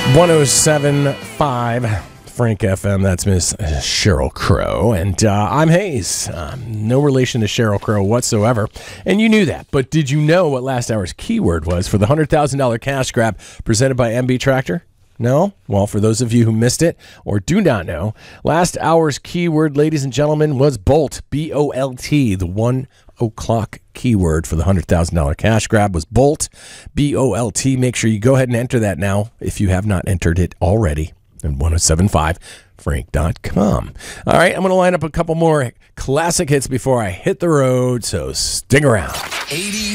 107.5 Frank FM. That's Miss Sheryl Crow. And I'm Hayes. No relation to Sheryl Crow whatsoever. And you knew that. But did you know what last hour's keyword was for the $100,000 cash grab presented by MB Tractor? No? Well, for those of you who missed it or do not know, last hour's keyword, ladies and gentlemen, was BOLT. B-O-L-T. The 1 o'clock keyword for the $100,000 cash grab was BOLT. B-O-L-T. Make sure you go ahead and enter that now if you have not entered it already. And 1075frank.com. All right, I'm going to line up a couple more classic hits before I hit the road, so stick around. 80s